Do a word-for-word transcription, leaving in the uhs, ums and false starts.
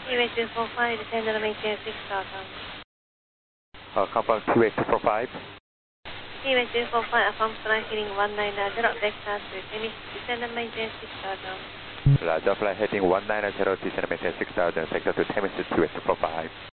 T V two four five, descend and maintain six thousand. Uh, confirm T V two four five. T V two four five, affirm flight heading one nine zero, vector to finish, descend and maintain six thousand. Roger, flight heading one nine zero, descend and maintain six thousand, sector to Temis T V two four five.